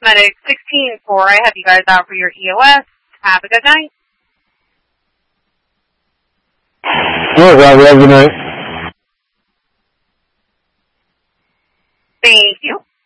Medic 16-4, I have you guys out for your EOS. Have a good night. Yes, have a good night. Thank you.